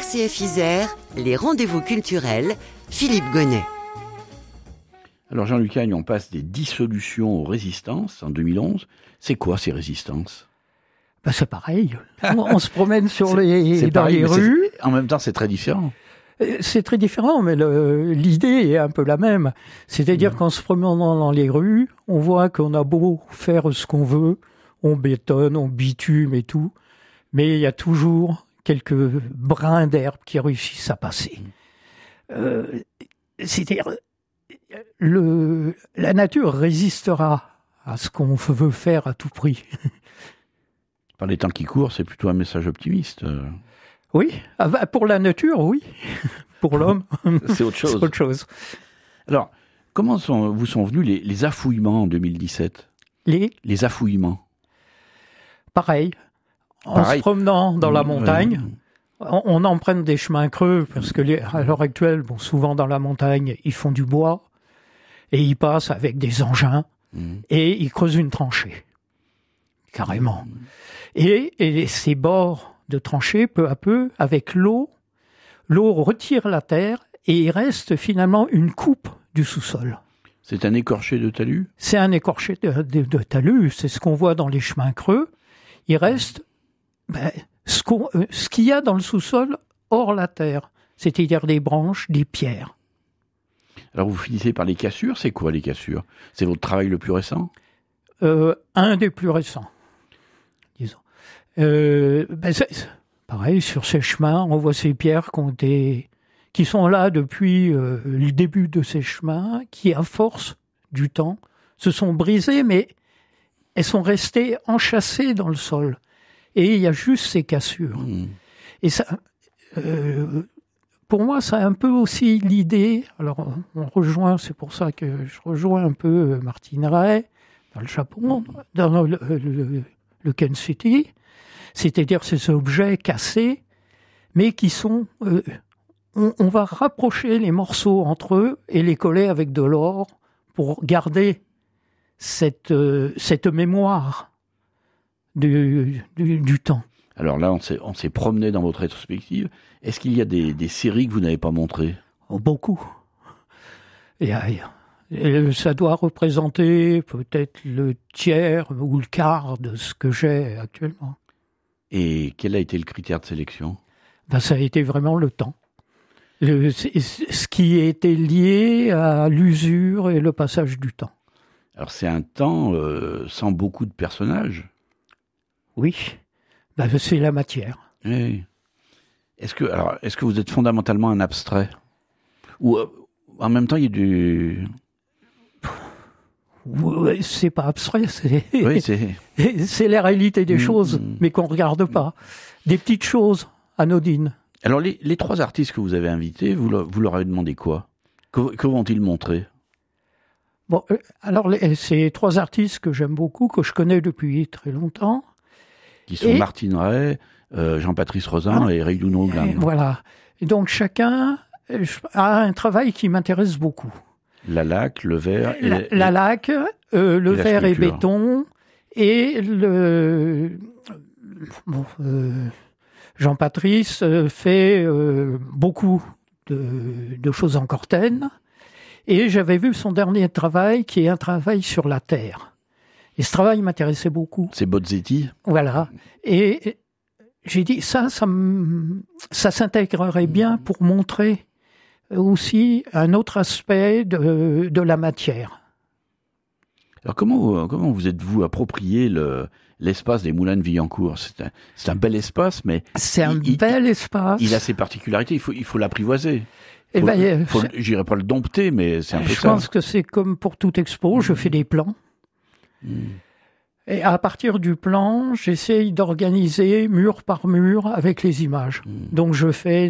RCF Isère, les rendez-vous culturels, Philippe Gonnet. Alors Jean-Luc Cagne, on passe des dissolutions aux résistances en 2011. C'est quoi ces résistances ? C'est pareil. On se promène dans pareil, les rues. En même temps, c'est très différent. C'est très différent, mais l'idée est un peu la même. C'est-à-dire qu'en se promenant dans les rues, on voit qu'on a beau faire ce qu'on veut, on bétonne, on bitume et tout, mais il y a toujours quelques brins d'herbe qui réussissent à passer. C'est-à-dire, la nature résistera à ce qu'on veut faire à tout prix. Par les temps qui courent, c'est plutôt un message optimiste. Oui, pour la nature, oui. Pour l'homme, c'est autre chose. C'est autre chose. Alors, comment vous sont venus les affouillements en 2017 ? Les affouillements. Pareil. En se promenant dans la montagne, on emprunte des chemins creux, parce que à l'heure actuelle, souvent dans la montagne, ils font du bois, et ils passent avec des engins, et ils creusent une tranchée. Carrément. Et ces bords de tranchée, peu à peu, avec l'eau retire la terre, et il reste finalement une coupe du sous-sol. C'est un écorché de talus ? C'est un écorché de talus, c'est ce qu'on voit dans les chemins creux. Il reste ce qu'il y a dans le sous-sol hors la terre, c'est-à-dire des branches, des pierres. Alors vous finissez par les cassures, c'est quoi les cassures ? C'est votre travail le plus récent ? Un des plus récents, disons. Pareil, sur ces chemins, on voit ces pierres qui sont là depuis le début de ces chemins, qui, à force du temps, se sont brisées, mais elles sont restées enchâssées dans le sol. Et il y a juste ces cassures. Et ça, pour moi, ça a un peu aussi l'idée, alors c'est pour ça que je rejoins un peu Martine Ray, dans le Japon, dans le Ken City, c'est-à-dire ces objets cassés, mais qui sont... on va rapprocher les morceaux entre eux et les coller avec de l'or pour garder cette mémoire du temps. Alors là, on s'est promené dans votre rétrospective. Est-ce qu'il y a des séries que vous n'avez pas montrées ? Beaucoup. Ça doit représenter peut-être le tiers ou le quart de ce que j'ai actuellement. Et quel a été le critère de sélection ? Ça a été vraiment le temps. Ce qui était lié à l'usure et le passage du temps. Alors c'est un temps sans beaucoup de personnages ? Oui, c'est la matière. Oui. Est-ce que vous êtes fondamentalement un abstrait ? Ou en même temps il y a du... C'est pas abstrait, c'est la réalité des choses, mais qu'on regarde pas. Des petites choses anodines. Alors les trois artistes que vous avez invités, vous leur avez demandé quoi ? Que vont-ils montrer ? Alors ces trois artistes que j'aime beaucoup, que je connais depuis très longtemps. Qui sont Martine Ray, Jean-Patrice Rozin et Reidouno Glam. Voilà. Et donc chacun a un travail qui m'intéresse beaucoup. La laque, le verre... La laque, le verre et béton, et Jean-Patrice fait beaucoup de choses en cortène, et j'avais vu son dernier travail, qui est un travail sur la terre. Et ce travail m'intéressait beaucoup. C'est Bozzetti ? Voilà. Et j'ai dit, ça s'intégrerait bien pour montrer aussi un autre aspect de la matière. Alors comment vous êtes-vous approprié l'espace des Moulins de Villancourt ? C'est un bel espace, mais... C'est un bel espace. Il a ses particularités, il faut l'apprivoiser. J'irai pas le dompter, mais c'est un peu ça. Je pense que c'est comme pour toute expo, je fais des plans. Et à partir du plan, j'essaye d'organiser mur par mur avec les images. Donc je fais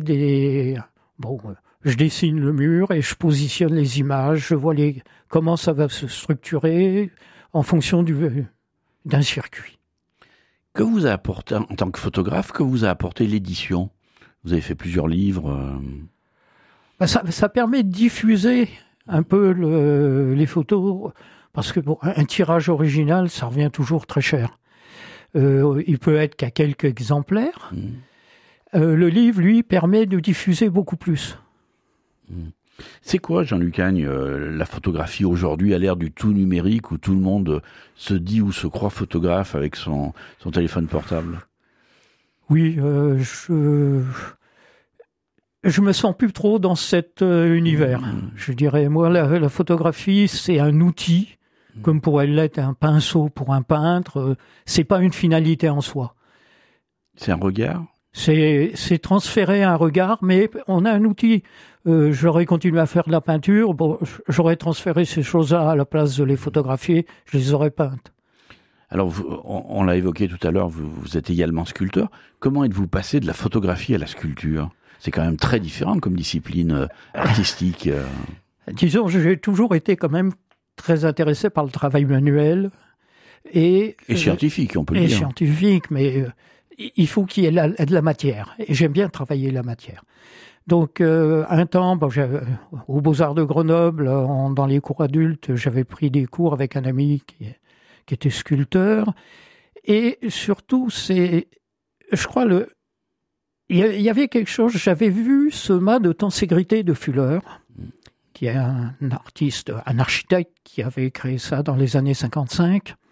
je dessine le mur et je positionne les images, je vois comment ça va se structurer en fonction d'un circuit. Que vous a apporté, en tant que photographe, que vous a apporté l'édition ? Vous avez fait plusieurs livres. Ça permet de diffuser un peu les photos, parce que un tirage original, ça revient toujours très cher. Il peut être qu'à quelques exemplaires. le livre, lui, permet de diffuser beaucoup plus. C'est quoi, Jean-Luc Agne, la photographie aujourd'hui à l'ère du tout numérique où tout le monde se dit ou se croit photographe avec son téléphone portable? Oui, je me sens plus trop dans cet univers. Je dirais, moi, la photographie, c'est un outil, comme pourrait l'être un pinceau pour un peintre. C'est pas une finalité en soi. C'est un regard? C'est transférer un regard, mais on a un outil. J'aurais continué à faire de la peinture, bon, j'aurais transféré ces choses-là à la place de les photographier, je les aurais peintes. Alors, on l'a évoqué tout à l'heure, vous êtes également sculpteur. Comment êtes-vous passé de la photographie à la sculpture? C'est quand même très différent comme discipline artistique. Disons, j'ai toujours été quand même très intéressé par le travail manuel. Et scientifique, on peut le dire. Et scientifique, mais il faut qu'il y ait de la matière. Et j'aime bien travailler la matière. Donc, un temps, aux Beaux-Arts de Grenoble, dans les cours adultes, j'avais pris des cours avec un ami qui était sculpteur. Et surtout, je crois, il y avait quelque chose, j'avais vu ce mât de Tenségrité de Fuller, qui est un artiste, un architecte qui avait créé ça dans les années 55.